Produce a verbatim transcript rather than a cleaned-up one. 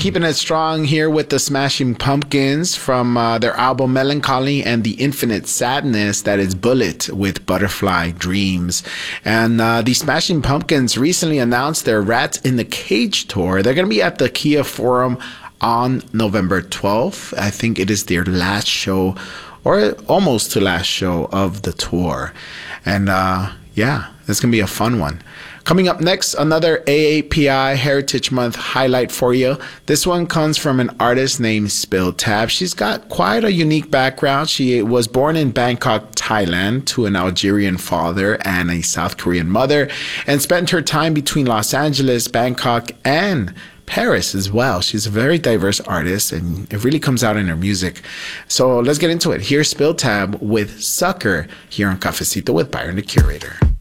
Keeping it strong here with the Smashing Pumpkins from uh, their album Melancholy and the Infinite Sadness. That is Bullet with Butterfly Dreams. And uh, the Smashing Pumpkins recently announced their Rats in the Cage tour. They're going to be at the Kia Forum on November twelfth. I think it is their last show, or almost to last show of the tour. And uh, yeah, it's going to be a fun one. Coming up next, another A A P I Heritage Month highlight for you. This one comes from an artist named Spill Tab. She's got quite a unique background. She was born in Bangkok, Thailand, to an Algerian father and a South Korean mother, and spent her time between Los Angeles, Bangkok, and Paris as well. She's a very diverse artist, and it really comes out in her music. So let's get into it. Here's Spill Tab with Sucker here on Cafecito with Byron the Curator.